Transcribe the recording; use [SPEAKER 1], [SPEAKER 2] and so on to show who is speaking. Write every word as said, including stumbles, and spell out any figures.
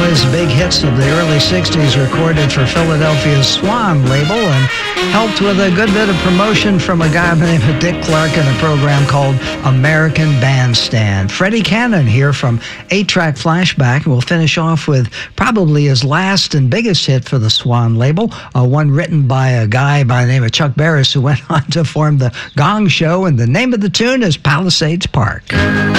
[SPEAKER 1] his big hits of the early sixties recorded for Philadelphia's Swan label and helped with a good bit of promotion from a guy by the name of Dick Clark in a program called American Bandstand. Freddie Cannon here from eight track Flashback. We'll finish off with probably his last and biggest hit for the Swan label, uh, one written by a guy by the name of Chuck Barris, who went on to form the Gong Show, and the name of the tune is Palisades Park.